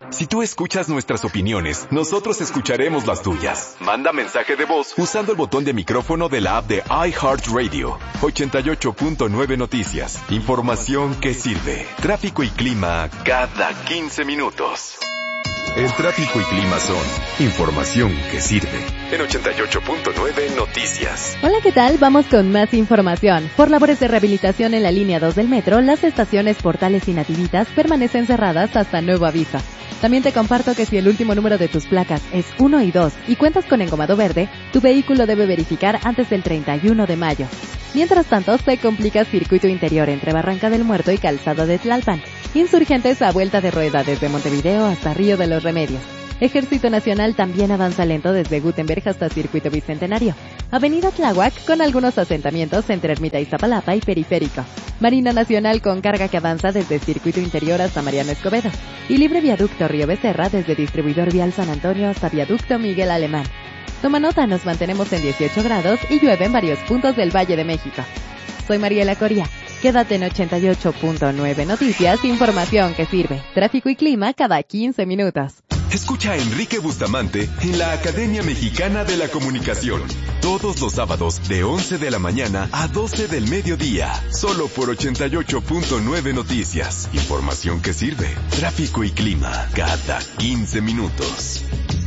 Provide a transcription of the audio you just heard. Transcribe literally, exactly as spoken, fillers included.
Si tú escuchas nuestras opiniones, nosotros escucharemos las tuyas. Manda mensaje de voz usando el botón de micrófono de la app de iHeartRadio. ochenta y ocho punto nueve Noticias. Información que sirve. Tráfico y clima cada quince minutos. El tráfico y clima son información que sirve. En ochenta y ocho punto nueve Noticias. Hola, ¿qué tal? Vamos con más información. Por labores de rehabilitación en la línea dos del metro, las estaciones Portales y Nativitas permanecen cerradas hasta nuevo aviso. También te comparto que si el último número de tus placas es uno y dos y cuentas con engomado verde, tu vehículo debe verificar antes del treinta y uno de mayo. Mientras tanto, se complica circuito interior entre Barranca del Muerto y Calzada de Tlalpan. Insurgentes a vuelta de rueda desde Montevideo hasta Río de los Remedios. Ejército Nacional también avanza lento desde Gutenberg hasta Circuito Bicentenario. Avenida Tláhuac con algunos asentamientos entre Ermita Iztapalapa y Periférico. Marina Nacional con carga que avanza desde Circuito Interior hasta Mariano Escobedo. Y Libre Viaducto Río Becerra desde Distribuidor Vial San Antonio hasta Viaducto Miguel Alemán. Toma nota, nos mantenemos en dieciocho grados y llueve en varios puntos del Valle de México. Soy Mariela Coria. Quédate en ochenta y ocho punto nueve Noticias, información que sirve. Tráfico y clima cada quince minutos. Escucha a Enrique Bustamante en la Academia Mexicana de la Comunicación. Todos los sábados de once de la mañana a doce del mediodía. Solo por ochenta y ocho punto nueve Noticias. Información que sirve. Tráfico y clima cada quince minutos.